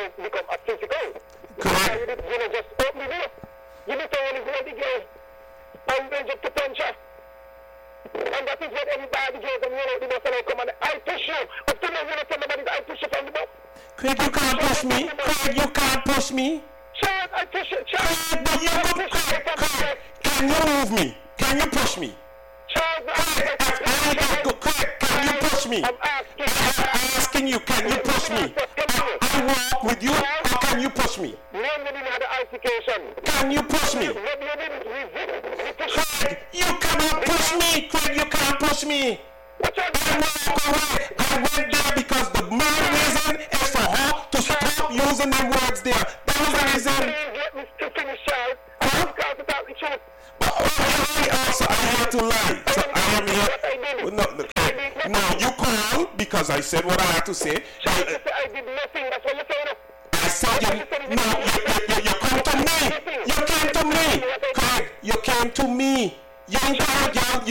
become a physical. Correct. You didn't just open the door. You need to only hold the girl and range up to punch her. And that is what everybody goes and roll out the bus and I come and I push you. Up to now, you know somebody I push you from the bus. Craig, you can't push me. Craig, you can't push me. Charles, I push you. Charles, But you don't. Craig, can you move me? Can you push me? Charles, Craig, can you push me? I'm asking you, can you push me? I walk with you, or can you push me? None of them had the altercation. Can you push me? Craig, you cannot push me. Craig, you can't push me. I walk away. I went there because the main reason is for her to stop using the words there. That was the reason. Let me to finish, Charles. I got to talk the truth. Also, I had to lie. So I am here. No, look, now you call because I said what I had to say. I did nothing. That's what you're saying. I said you come to me. You came to me. Craig, you came to me. You